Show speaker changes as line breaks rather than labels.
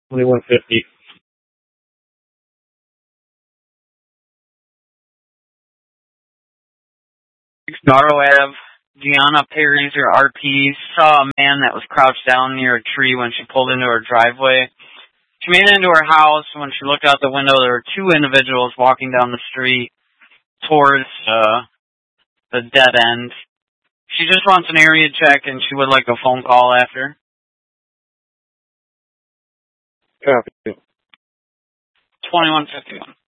2150. Garrow Ave. Gianna Perry's or RP saw a man that was crouched down near a tree when she pulled into her driveway. She made it into her house. When she looked out the window, there were two individuals walking down the street towards the dead end. She just wants an area check, and she would like a phone call after.
Copy.
2151.